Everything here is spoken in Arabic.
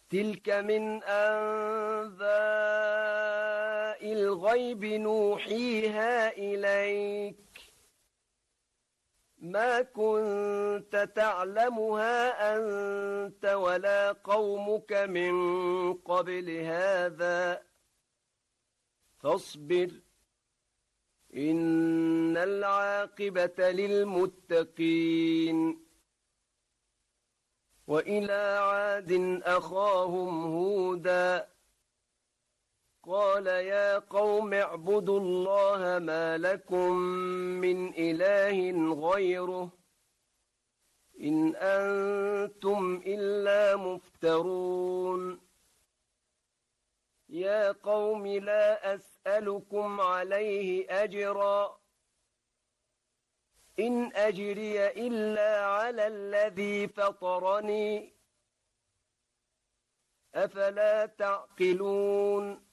تلك من أنباء الغيب نوحيها إليك ما كنت تعلمها أنت ولا قومك من قبل هذا فاصبر إن العاقبة للمتقين وإلى عاد أخاهم هودا قال يا قوم اعبدوا الله ما لكم من إله غيره إن أنتم إلا مفترون يا قوم لا أسألكم عليه أجرا إن أجري إلا على الذي فطرني أفلا تعقلون